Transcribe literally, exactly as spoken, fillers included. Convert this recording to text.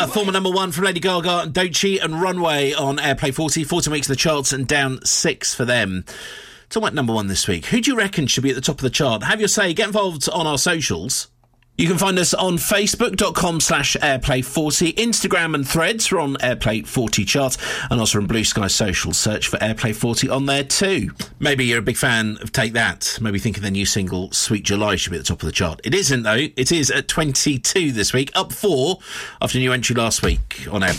A former number one from Lady Gaga and Doechii and Runway on Airplay forty. fourteen weeks of the charts and down six for them. Talking about number one this week. Who do you reckon should be at the top of the chart? Have your say. Get involved on our socials. You can find us on facebook.com slash airplay40, Instagram and Threads. We're on Airplay forty Chart, and also on Blue Sky Social. Search for Airplay forty on there too. Maybe you're a big fan of Take That. Maybe thinking their new single, Sweet July, should be at the top of the chart. It isn't, though. It is at twenty-two this week, up four after a new entry last week on Airplay.